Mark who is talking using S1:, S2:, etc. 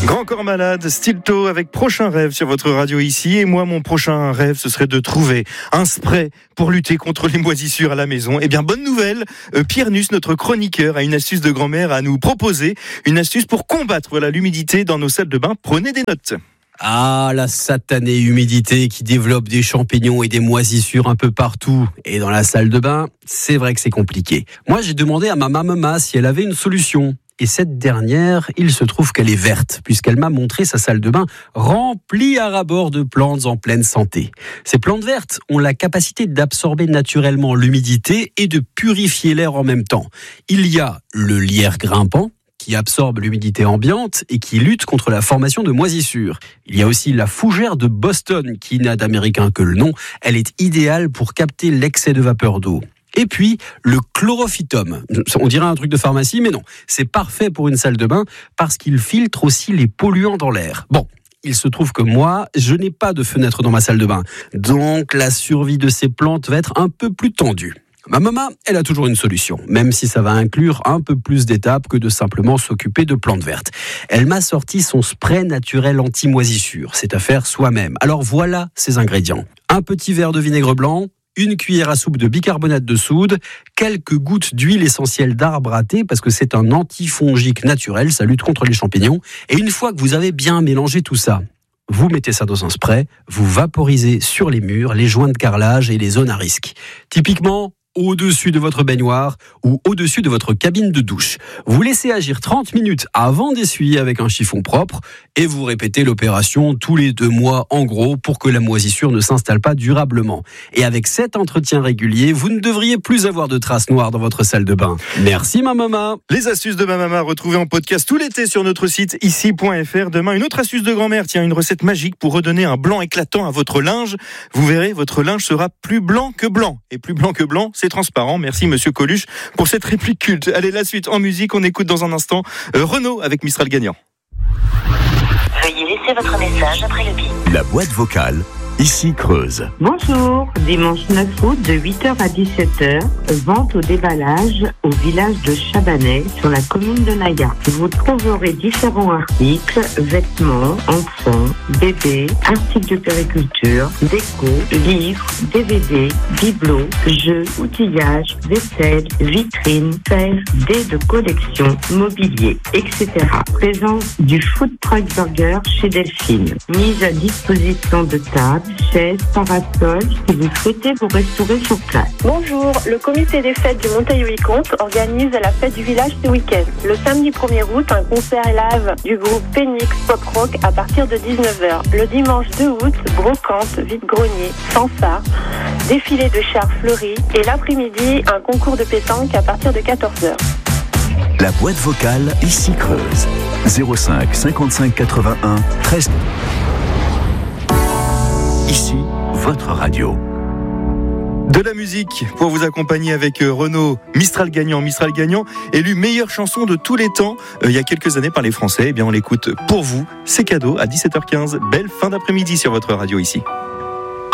S1: Grand Corps Malade, Stilto avec Prochain Rêve sur votre radio ici. Et moi, mon prochain rêve, ce serait de trouver un spray pour lutter contre les moisissures à la maison. Eh bien, bonne nouvelle, Pierre Nuss, notre chroniqueur, a une astuce de grand-mère à nous proposer. Une astuce pour combattre l'humidité dans nos salles de bain. Prenez des notes.
S2: Ah, la satanée humidité qui développe des champignons et des moisissures un peu partout. Et dans la salle de bain, c'est vrai que c'est compliqué. Moi, j'ai demandé à ma maman si elle avait une solution. Et cette dernière, il se trouve qu'elle est verte, puisqu'elle m'a montré sa salle de bain remplie à ras-bord de plantes en pleine santé. Ces plantes vertes ont la capacité d'absorber naturellement l'humidité et de purifier l'air en même temps. Il y a le lierre grimpant, qui absorbe l'humidité ambiante et qui lutte contre la formation de moisissures. Il y a aussi la fougère de Boston, qui n'a d'américain que le nom. Elle est idéale pour capter l'excès de vapeur d'eau. Et puis, le chlorophytum. On dirait un truc de pharmacie, mais non. C'est parfait pour une salle de bain parce qu'il filtre aussi les polluants dans l'air. Bon, il se trouve que moi, je n'ai pas de fenêtre dans ma salle de bain. Donc, la survie de ces plantes va être un peu plus tendue. Ma maman, elle a toujours une solution, même si ça va inclure un peu plus d'étapes que de simplement s'occuper de plantes vertes. Elle m'a sorti son spray naturel anti-moisissure. C'est à faire soi-même. Alors voilà ses ingrédients. Un petit verre de vinaigre blanc, une cuillère à soupe de bicarbonate de soude, quelques gouttes d'huile essentielle d'arbre à thé, parce que c'est un antifongique naturel, ça lutte contre les champignons. Et une fois que vous avez bien mélangé tout ça, vous mettez ça dans un spray, vous vaporisez sur les murs, les joints de carrelage et les zones à risque. Typiquement, au-dessus de votre baignoire ou au-dessus de votre cabine de douche. Vous laissez agir 30 minutes avant d'essuyer avec un chiffon propre et vous répétez l'opération tous les 2 mois en gros pour que la moisissure ne s'installe pas durablement. Et avec cet entretien régulier, vous ne devriez plus avoir de traces noires dans votre salle de bain. Merci ma maman.
S1: Les astuces de ma maman retrouvées en podcast tout l'été sur notre site ici.fr. Demain, une autre astuce de grand-mère. Tiens, une recette magique pour redonner un blanc éclatant à votre linge. Vous verrez, votre linge sera plus blanc que blanc. Et plus blanc que blanc, c'est transparent. Merci Monsieur Coluche pour cette réplique culte. Allez, la suite en musique, on écoute dans un instant Renaud avec Mistral gagnant.
S3: Veuillez laisser votre message après le bip.
S4: La boîte vocale, ici Creuse.
S5: Bonjour, dimanche 9 août de 8h à 17h, vente au déballage au village de Chabanais sur la commune de Naya. Vous trouverez différents articles, vêtements, enfants, bébés, articles de périculture, déco, livres, DVD, bibelots, jeux, outillages, vaisselle, vitrines, fers, dés de collection, mobilier, etc. Présence du food truck burger chez Delphine. Mise à disposition de tables, chaises, parasols, si vous souhaitez vous restaurer sur place.
S6: Bonjour, le comité des fêtes du Monteil-Vicomte organise la fête du village ce week-end. Le samedi 1er août, un concert live du groupe Phoenix Pop Rock à partir de 19h. Le dimanche 2 août, brocante, vide-grenier, fanfare, défilé de chars fleuris et l'après-midi, un concours de pétanque à partir de 14h.
S4: La boîte vocale, ici Creuse. 05 55 81 13. Ici, votre radio.
S1: De la musique pour vous accompagner avec Renaud, Mistral gagnant, élu meilleure chanson de tous les temps il y a quelques années par les Français. Eh bien, on l'écoute pour vous. C'est cadeau à 17h15. Belle fin d'après-midi sur votre radio ici.